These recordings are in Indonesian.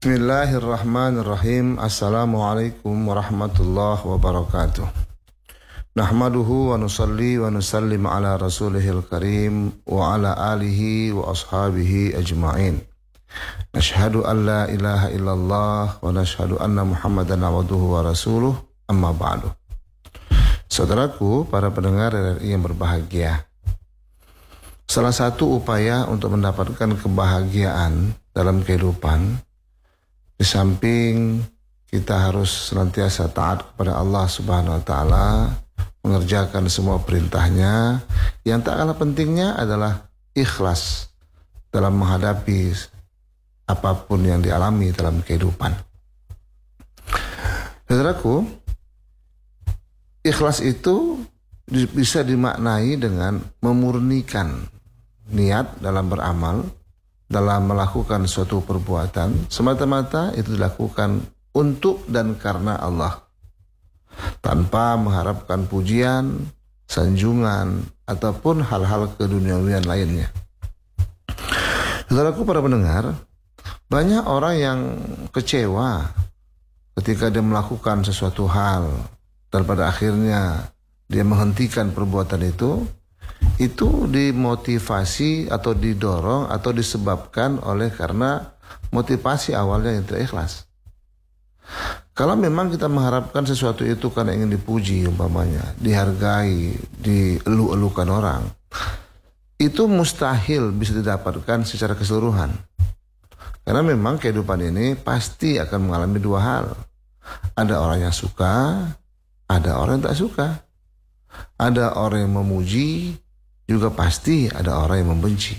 Bismillahirrahmanirrahim. Assalamualaikum warahmatullahi wabarakatuh. Nahmaduhu wa nusalli wa nusallim ala rasulihil karim wa ala alihi wa ashabihi ajma'in. Nashhadu an la ilaha illallah wa nashhadu anna muhammadan abduhu wa rasuluh, amma ba'du. Saudaraku, para pendengar RRI yang berbahagia, salah satu upaya untuk mendapatkan kebahagiaan dalam kehidupan, di samping kita harus senantiasa taat kepada Allah Subhanahu wa taala, mengerjakan semua perintahnya, yang tak kalah pentingnya adalah ikhlas dalam menghadapi apapun yang dialami dalam kehidupan. Saudaraku, ikhlas itu bisa dimaknai dengan memurnikan niat dalam beramal, dalam melakukan suatu perbuatan, semata-mata itu dilakukan untuk dan karena Allah, tanpa mengharapkan pujian, sanjungan, ataupun hal-hal keduniawian lainnya. Saudaraku para pendengar, banyak orang yang kecewa ketika dia melakukan sesuatu hal dan pada akhirnya dia menghentikan perbuatan itu dimotivasi atau didorong atau disebabkan oleh karena motivasi awalnya yang tidak ikhlas. Kalau memang kita mengharapkan sesuatu itu karena ingin dipuji umpamanya, dihargai, dielu-elukan orang, itu mustahil bisa didapatkan secara keseluruhan. Karena memang kehidupan ini pasti akan mengalami dua hal. Ada orang yang suka, ada orang yang tak suka. Ada orang yang memuji, juga pasti ada orang yang membenci.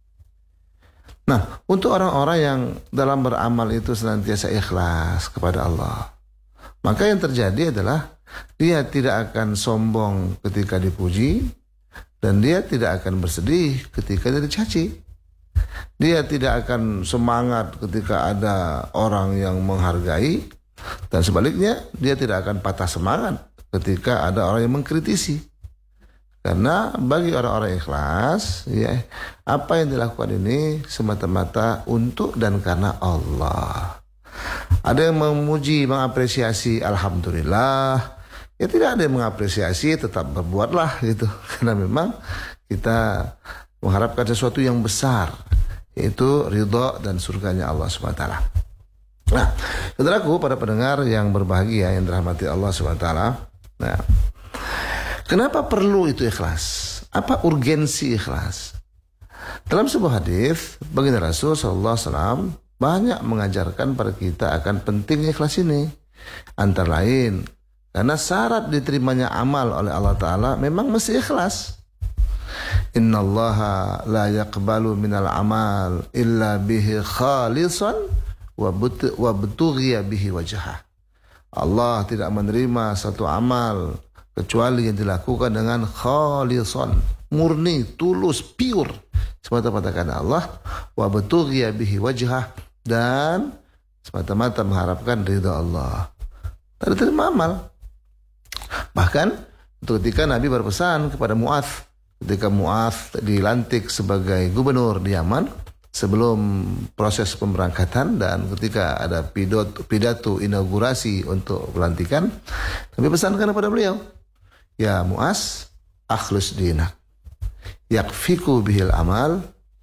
Nah, untuk orang-orang yang dalam beramal itu senantiasa ikhlas kepada Allah, maka yang terjadi adalah dia tidak akan sombong ketika dipuji, dan dia tidak akan bersedih ketika dia dicaci. Dia tidak akan semangat ketika ada orang yang menghargai, dan sebaliknya dia tidak akan patah semangat ketika ada orang yang mengkritisi. Karena bagi orang-orang ikhlas, ya, apa yang dilakukan ini semata-mata untuk dan karena Allah. Ada yang memuji, mengapresiasi, alhamdulillah. Ya, tidak ada yang mengapresiasi, tetap berbuatlah gitu. Karena memang kita mengharapkan sesuatu yang besar, yaitu ridha dan surganya Allah SWT. Nah, saudaraku, para pendengar yang berbahagia yang dirahmati Allah SWT. Nah, kenapa perlu itu ikhlas? Apa urgensi ikhlas? Dalam sebuah hadis, baginda Rasul sallallahu alaihi wasallam banyak mengajarkan pada kita akan pentingnya ikhlas ini. Antara lain, karena syarat diterimanya amal oleh Allah Ta'ala memang mesti ikhlas. Innallaha la yaqbalu minal amal illa bihi khalisan wa butughiya bihi wajhah. Allah tidak menerima satu amal kecuali yang dilakukan dengan khalisan, murni, tulus, pure, semata-mata karena Allah, wa butughiya bihi wajhah, dan semata-mata mengharapkan ridha Allah. Tak diterima amal. Bahkan ketika Nabi berpesan kepada Mu'adz, ketika Mu'adz dilantik sebagai gubernur di Yaman, sebelum proses pemberangkatan dan ketika ada pidato inaugurasi untuk pelantikan, Nabi pesankan kepada beliau, ya Mu'adz, akhlus dinak, yakfiku bihil amal.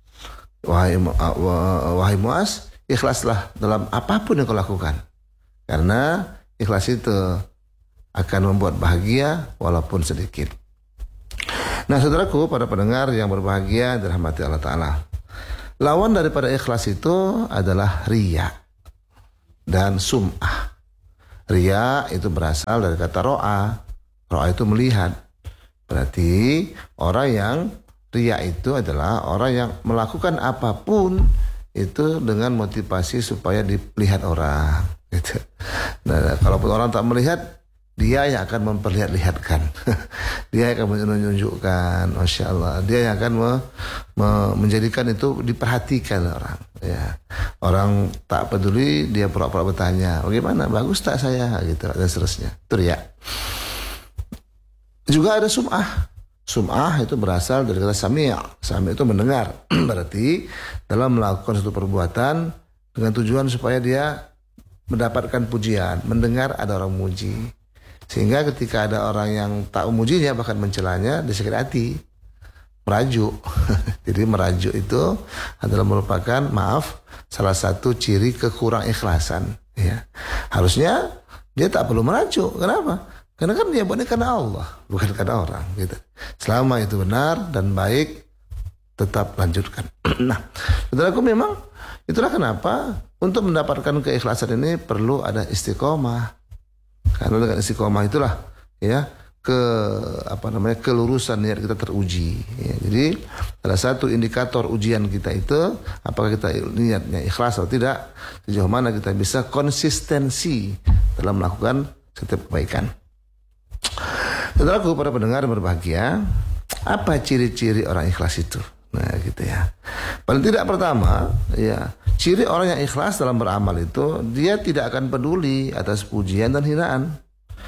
Wahai Mu'adz, ikhlaslah dalam apapun yang kau lakukan, karena ikhlas itu akan membuat bahagia walaupun sedikit. Nah, saudaraku, para pendengar yang berbahagia dirahmati Allah Ta'ala, lawan daripada ikhlas itu adalah riya dan sum'ah. Riya itu berasal dari kata ro'a. Ro'a itu melihat. Berarti orang yang riya itu adalah orang yang melakukan apapun itu dengan motivasi supaya dilihat orang. Gitu. Nah, kalaupun orang tak melihat, dia yang akan memperlihat-lihatkan. Dia yang akan menunjukkan, Masya Allah. Dia yang akan menjadikan itu diperhatikan orang. Ya. Orang tak peduli, dia pura-pura bertanya, bagaimana, bagus tak saya? Gitu, dan seterusnya. Itu riya. Juga ada sum'ah. Sum'ah itu berasal dari kata sami'. Sami' itu mendengar. Berarti dalam melakukan suatu perbuatan, dengan tujuan supaya dia mendapatkan pujian, mendengar ada orang muji. Sehingga ketika ada orang yang tak memujinya bahkan mencelanya, dia sakit hati, merajuk. Jadi merajuk itu adalah merupakan salah satu ciri kekurang ikhlasan. Ya. Harusnya dia tak perlu merajuk. Kenapa? Karena kan dia buatnya karena Allah, bukan karena orang. Gitu. Selama itu benar dan baik, tetap lanjutkan. Nah, saudaraku, memang itulah kenapa untuk mendapatkan keikhlasan ini perlu ada istiqomah. Karena dengan istiqomah itulah ya kelurusan niat kita teruji. Ya, jadi salah satu indikator ujian kita itu apakah kita niatnya ikhlas atau tidak, sejauh mana kita bisa konsistensi dalam melakukan setiap kebaikan. Saudaraku, para pendengar berbahagia, apa ciri-ciri orang ikhlas itu? Nah, gitu ya. Paling tidak pertama, ya, ciri orang yang ikhlas dalam beramal itu dia tidak akan peduli atas pujian dan hinaan.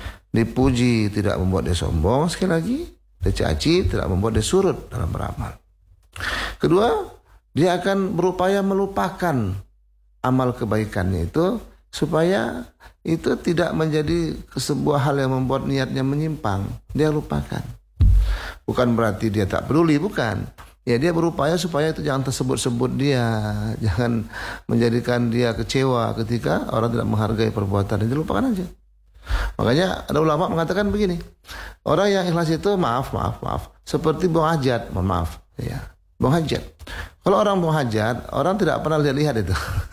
Dipuji tidak membuat dia sombong, sekali lagi, dicaci tidak membuat dia surut dalam beramal. Kedua, dia akan berupaya melupakan amal kebaikannya itu supaya itu tidak menjadi sebuah hal yang membuat niatnya menyimpang. Dia lupakan. Bukan berarti dia tak peduli, bukan. Ya, dia berupaya supaya itu jangan tersebut-sebut dia, jangan menjadikan dia kecewa ketika orang tidak menghargai perbuatan, dia lupakan aja. Makanya ada ulama mengatakan begini, orang yang ikhlas itu maaf, seperti buang hajat, maaf, ya, buang hajat. Kalau orang buang hajat, orang tidak pernah lihat itu.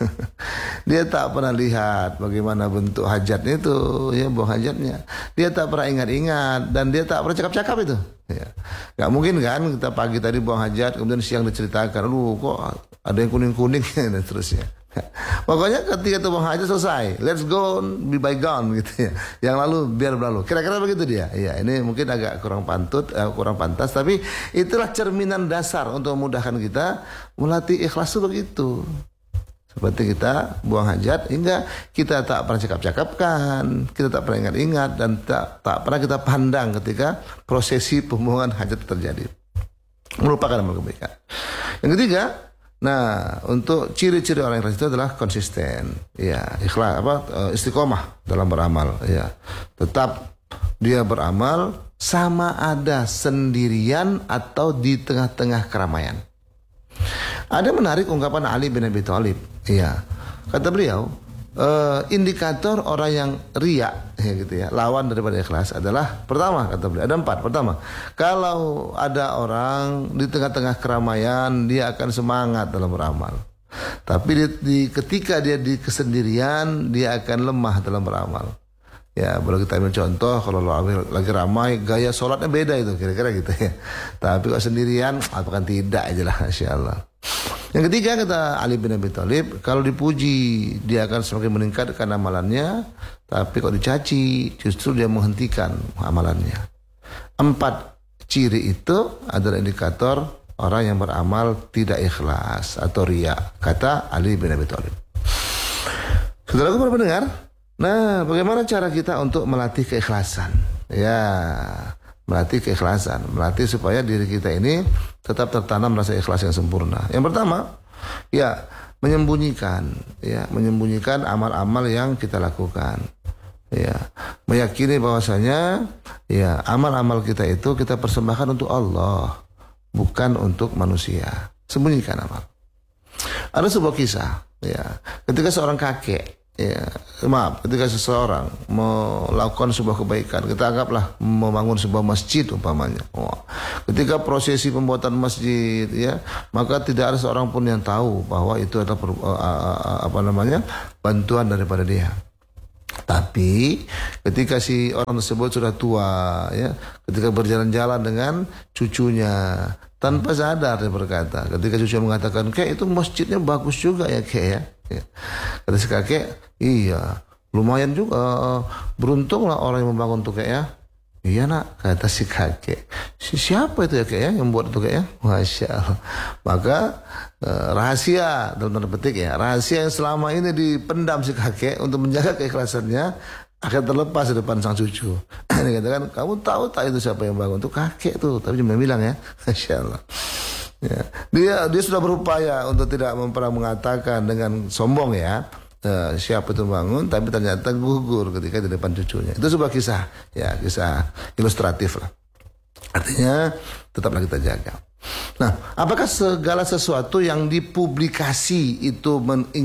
Dia tak pernah lihat bagaimana bentuk hajatnya itu, ya, buang hajatnya. Dia tak pernah ingat-ingat dan dia tak pernah cakap-cakap itu. Ya. Gak mungkin kan kita pagi tadi buang hajat, kemudian siang diceritakan, kok ada yang kuning-kuning dan seterusnya. Pokoknya ketika itu buang hajat selesai, let's go be bygone gitu ya. Yang lalu biar berlalu. Kira-kira begitu dia. Ya, ini mungkin agak kurang pantas, tapi itulah cerminan dasar untuk memudahkan kita melatih ikhlas itu begitu. Seperti kita buang hajat hingga kita tak pernah cakap-cakapkan, kita tak pernah ingat-ingat dan tak pernah kita pandang ketika prosesi pembuangan hajat terjadi. Melupakan amal kebaikan. Yang ketiga, nah, untuk ciri-ciri orang ikhlas itu adalah konsisten, ya, ikhlas istiqomah dalam beramal, ya. Tetap dia beramal sama ada sendirian atau di tengah-tengah keramaian. Ada menarik ungkapan Ali bin Abi Thalib, ya. Kata beliau, indikator orang yang riya, ya gitu ya, lawan daripada ikhlas adalah pertama, kata beliau, ada 4. Pertama, kalau ada orang di tengah-tengah keramaian dia akan semangat dalam beramal. Tapi ketika dia di kesendirian dia akan lemah dalam beramal. Ya, boleh kita ambil contoh, kalau lagi ramai gaya sholatnya beda itu, kira-kira gitu ya. Tapi kalau sendirian, apakah tidak aja lah, insyaallah. Yang ketiga, kata Ali bin Abi Thalib, kalau dipuji dia akan semakin meningkatkan amalannya, tapi kalau dicaci justru dia menghentikan amalannya. 4 ciri itu adalah indikator orang yang beramal tidak ikhlas atau riya, kata Ali bin Abi Thalib. Saudaraku para pendengar, nah, bagaimana cara kita untuk melatih keikhlasan? Ya, melatih keikhlasan, melatih supaya diri kita ini tetap tertanam rasa ikhlas yang sempurna. Yang pertama, ya, menyembunyikan amal-amal yang kita lakukan. Ya, meyakini bahwasanya ya amal-amal kita itu kita persembahkan untuk Allah, bukan untuk manusia. Sembunyikan amal. Ada sebuah kisah, ya, ketika seorang kakek, ketika seseorang melakukan sebuah kebaikan, kita anggaplah membangun sebuah masjid umpamanya. Ketika prosesi pembuatan masjid, ya, maka tidak ada seorang pun yang tahu bahwa itu adalah bantuan daripada dia. Tapi ketika si orang tersebut sudah tua, ya, ketika berjalan-jalan dengan cucunya, tanpa sadar dia berkata, ketika cucunya mengatakan, "Kek, itu masjidnya bagus juga ya, Kek ya." Kata si kakek, "Iya, lumayan juga, beruntunglah orang yang membangun tuh, Kek ya." "Iya nak," kata si kakek. "Siapa itu ya, Kek ya, yang buat itu, Kek ya?" Masya Allah. Maka rahasia, dalam tanda petik ya, rahasia yang selama ini dipendam si kakek untuk menjaga keikhlasannya akan terlepas di depan sang cucu. Dia katakan, "Kamu tahu tak itu siapa yang bangun?" "Itu kakek tuh," tapi cuma bilang ya. Masya Allah. Ya. Dia sudah berupaya untuk tidak pernah mengatakan dengan sombong ya, siapa itu bangun, tapi ternyata gugur ketika di depan cucunya. Itu sebuah kisah, ya kisah ilustratif lah. Artinya tetaplah kita jaga. Nah, apakah segala sesuatu yang dipublikasi itu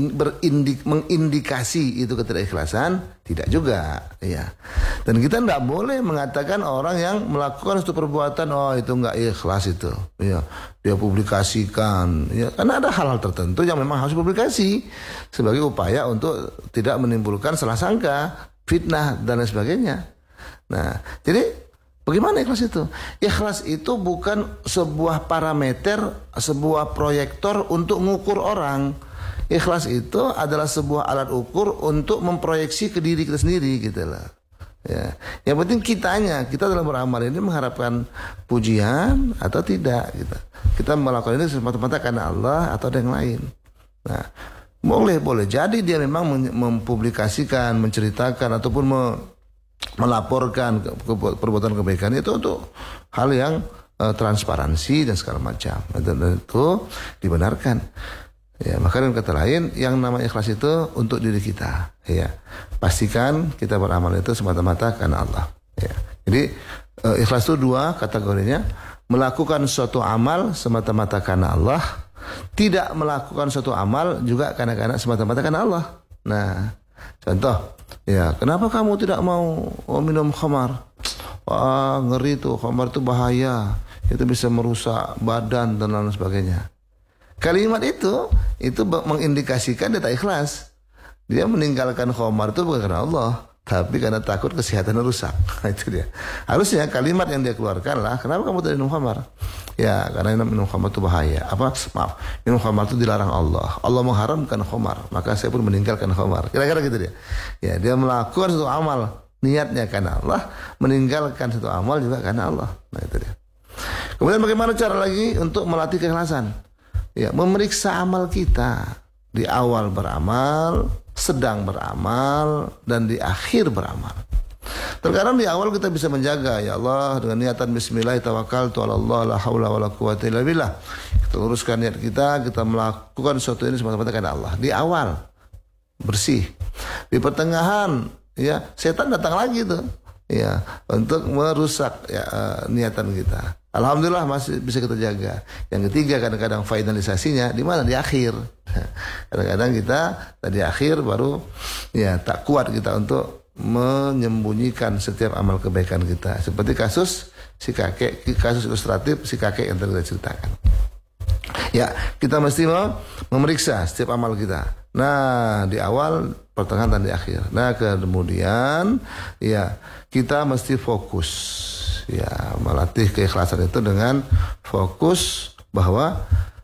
mengindikasi itu ketidakikhlasan? Tidak juga, ya. Dan kita tidak boleh mengatakan orang yang melakukan suatu perbuatan, oh itu nggak ikhlas itu, ya. Dia publikasikan, ya. Karena ada hal-hal tertentu yang memang harus publikasi sebagai upaya untuk tidak menimbulkan salah sangka, fitnah dan lain sebagainya. Nah, jadi bagaimana ikhlas itu? Ikhlas itu bukan sebuah parameter, sebuah proyektor untuk mengukur orang. Ikhlas itu adalah sebuah alat ukur untuk memproyeksi ke diri kita sendiri gitu lah. Ya. Yang penting kita dalam beramal ini mengharapkan pujian atau tidak gitu. Kita melakukan ini semata-mata karena Allah atau ada yang lain. Nah, boleh jadi dia memang mempublikasikan, menceritakan ataupun melaporkan perbuatan kebaikan itu untuk hal yang transparansi dan segala macam. Dan itu dibenarkan. Ya, maka dengan kata lain, yang namanya ikhlas itu untuk diri kita. Ya, pastikan kita beramal itu semata-mata karena Allah. Ya. Jadi ikhlas itu dua kategorinya: melakukan suatu amal semata-mata karena Allah, tidak melakukan suatu amal juga karena semata-mata karena Allah. Nah, contoh, ya, kenapa kamu tidak mau minum khamar? Wah, ngeri tuh, khamar itu bahaya. Itu bisa merusak badan dan lain sebagainya. Kalimat itu mengindikasikan dia tak ikhlas. Dia meninggalkan khamar itu bukan karena Allah, tapi karena takut kesehatan rusak. Itu dia. Harusnya kalimat yang dia keluarkan lah, kenapa kamu tidak minum khamar? Ya, karena minum khamar itu bahaya. Minum khamar itu dilarang Allah. Allah mengharamkan khamar, maka saya pun meninggalkan khamar. Kira-kira gitu dia. Ya, dia melakukan satu amal, niatnya karena Allah, meninggalkan satu amal juga karena Allah. Nah, itu dia. Kemudian bagaimana cara lagi untuk melatih keikhlasan? Ya, memeriksa amal kita di awal beramal, sedang beramal, dan di akhir beramal. Terkadang di awal kita bisa menjaga, ya Allah, dengan niatan bismillah tawakkaltu 'ala Allah la haula wala quwwata illa billah. Kita luruskan niat kita melakukan sesuatu ini semata-mata karena Allah. Di awal bersih. Di pertengahan, ya, setan datang lagi tuh, ya, untuk merusak niatan kita. Alhamdulillah masih bisa kita jaga. Yang ketiga, kadang-kadang finalisasinya di mana? Di akhir. Kadang-kadang kita di akhir baru ya tak kuat kita untuk menyembunyikan setiap amal kebaikan kita. Seperti kasus kasus ilustratif si kakek yang tadi kita ceritakan. Ya, kita mesti memeriksa setiap amal kita. Nah, di awal, pertengahan dan di akhir. Nah, kemudian ya kita mesti fokus. Ya, melatih keikhlasan itu dengan fokus bahwa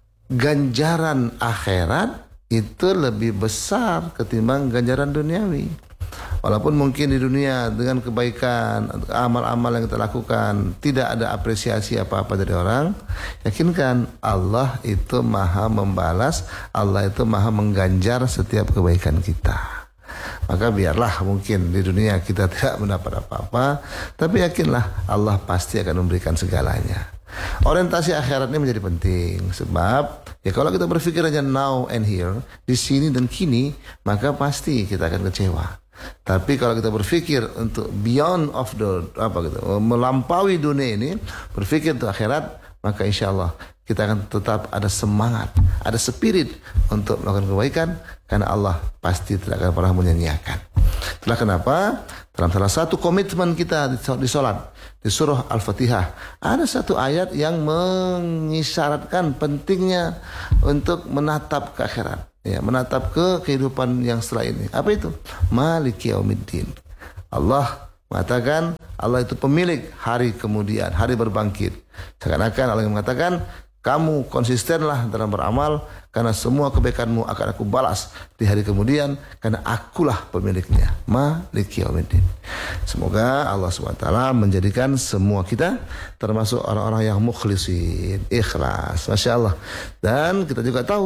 ganjaran akhirat itu lebih besar ketimbang ganjaran duniawi. Walaupun mungkin di dunia dengan kebaikan, amal-amal yang kita lakukan tidak ada apresiasi apa-apa dari orang, yakinkan Allah itu maha membalas, Allah itu maha mengganjar setiap kebaikan kita. Maka biarlah mungkin di dunia kita tidak mendapat apa-apa, tapi yakinlah Allah pasti akan memberikan segalanya. Orientasi akhirat ini menjadi penting, sebab ya kalau kita berpikir hanya now and here, di sini dan kini, maka pasti kita akan kecewa. Tapi kalau kita berpikir untuk beyond of the melampaui dunia ini, berpikir untuk akhirat, maka insya Allah kita akan tetap ada semangat, ada spirit untuk melakukan kebaikan, karena Allah pasti tidak akan pernah menyanyiakan. Itulah kenapa dalam salah satu komitmen kita di sholat, di surah Al-Fatihah, ada satu ayat yang mengisyaratkan pentingnya untuk menatap ke akhirat, ya, menatap ke kehidupan yang setelah ini. Apa itu? Maliki yaumiddin. Allah mengatakan Allah itu pemilik hari kemudian, hari berbangkit. Seakan-akan Allah yang mengatakan, kamu konsistenlah dalam beramal, karena semua kebaikanmu akan aku balas di hari kemudian, karena akulah pemiliknya. Maliki yaumiddin. Semoga Allah SWT menjadikan semua kita termasuk orang-orang yang mukhlisin, ikhlas. Masya Allah. Dan kita juga tahu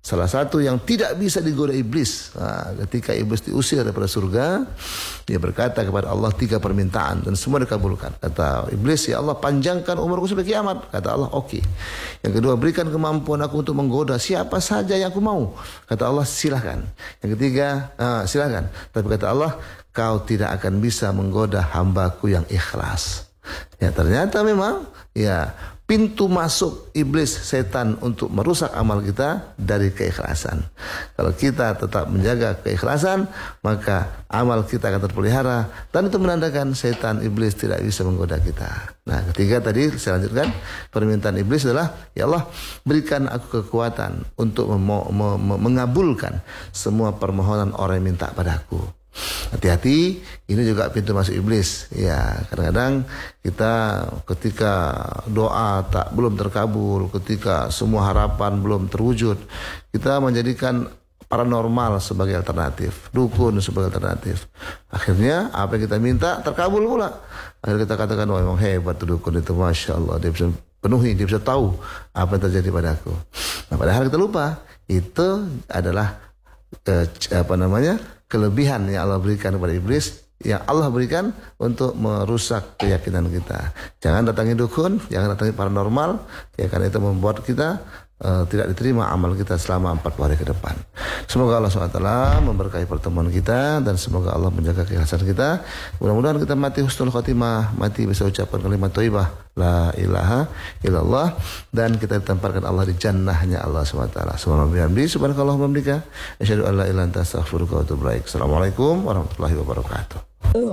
salah satu yang tidak bisa digoda iblis. Ketika iblis diusir daripada surga, dia berkata kepada Allah 3 permintaan dan semua dikabulkan. Kata iblis, ya Allah panjangkan umurku sampai kiamat. Kata Allah, oke. Yang kedua, berikan kemampuan aku untuk menggoda siapa saja yang aku mau. Kata Allah, silahkan. Yang ketiga, silahkan. Tapi kata Allah, kau tidak akan bisa menggoda hambaku yang ikhlas. Ya ternyata memang ya pintu masuk iblis setan untuk merusak amal kita dari keikhlasan. Kalau kita tetap menjaga keikhlasan, maka amal kita akan terpelihara dan itu menandakan setan iblis tidak bisa menggoda kita. Nah, ketiga tadi saya lanjutkan, permintaan iblis adalah, ya Allah berikan aku kekuatan untuk mengabulkan semua permohonan orang yang minta padaku. Hati-hati, ini juga pintu masuk iblis. Ya, kadang-kadang kita ketika doa belum terkabul, ketika semua harapan belum terwujud, kita menjadikan paranormal sebagai alternatif, dukun sebagai alternatif. Akhirnya apa yang kita minta terkabul pula. Akhirnya kita katakan, wah memang hebat tuh dukun itu, Masya Allah, dia bisa penuhi, dia bisa tahu apa yang terjadi padaku. Nah, padahal kita lupa, itu adalah kelebihan yang Allah berikan kepada iblis, yang Allah berikan untuk merusak keyakinan kita. Jangan datangi dukun, jangan datangi paranormal, ya karena itu membuat kita tidak diterima amal kita selama 40 hari ke depan. Semoga Allah SWT memberkahi pertemuan kita dan semoga Allah menjaga keikhlasan kita. Mudah-mudahan kita mati husnul khotimah, mati bisa ucapkan kalimat thayyibah la ilaha illallah, dan kita ditempatkan Allah di jannahnya Allah SWT. Subhanakallahumma wa bihamdika asyhadu an la ilaha illa anta astaghfiruka wa atubu ilaik. Assalamualaikum warahmatullahi wabarakatuh.